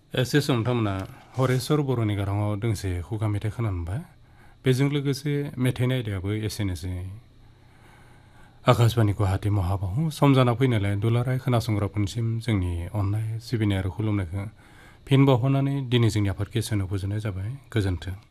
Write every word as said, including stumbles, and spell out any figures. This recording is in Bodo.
एसे सम नोंथांमोना हरेस्वर बर'नि गाराङाव दोंसे खुगा मेथाइ खोनानो मोनबाय। बेजों लोगोसे मेथाइनि आयदायाबो एसेनोसै। आकाशबाणी गुवाहाटी महाबाहु सम जाना फैनायलाय दुलाराय खोनासंग्राफोरनिसिम जोंनि अननाय सिबिनाय आरो खुलुमनायखौ फिन बावहरनानै दिनै जोंनि आफाद केसुनो फोजोबनाय जाबाय। गोजोन्थों।